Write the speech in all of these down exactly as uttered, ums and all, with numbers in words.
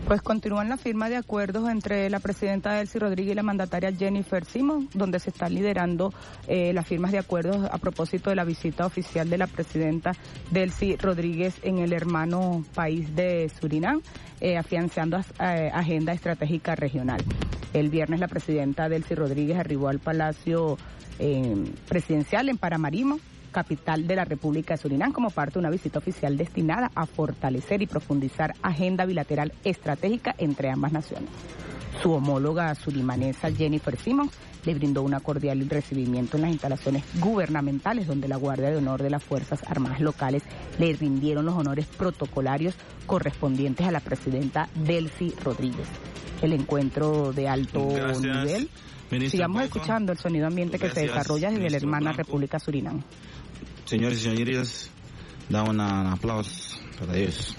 Pues continúan la firma de acuerdos entre la presidenta Delcy Rodríguez y la mandataria Jennifer Simons, donde se están liderando eh, las firmas de acuerdos a propósito de la visita oficial de la presidenta Delcy Rodríguez en el hermano país de Surinam, eh, afianzando eh, agenda estratégica regional. El viernes la presidenta Delcy Rodríguez arribó al Palacio eh, Presidencial en Paramaribo, capital de la República de Surinam, como parte de una visita oficial destinada a fortalecer y profundizar agenda bilateral estratégica entre ambas naciones. Su homóloga surimanesa Jennifer Simons le brindó una cordial recibimiento en las instalaciones gubernamentales, donde la Guardia de Honor de las Fuerzas Armadas locales le rindieron los honores protocolarios correspondientes a la presidenta Delcy Rodríguez. El encuentro de alto Gracias. nivel. Ministro Sigamos Blanco. escuchando el sonido ambiente que Gracias, se desarrolla desde la hermana Blanco. República Surinam. Señores y señoritas, da un aplauso para ellos.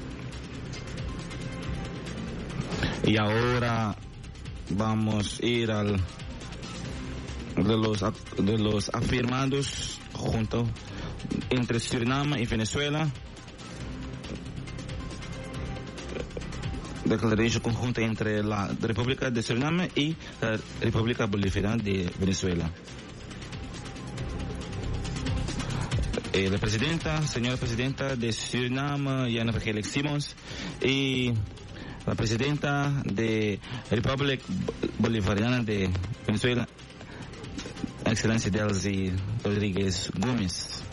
Y ahora vamos a ir al de los de los afirmados junto entre Surinam y Venezuela. Declaración conjunta entre la República de Surinam y la República Bolivariana de Venezuela. Eh, la presidenta, señora presidenta de Surinam, Yana Raquel Simons, y la presidenta de la República Bolivariana de Venezuela, Excelencia Delcy Rodríguez Gómez.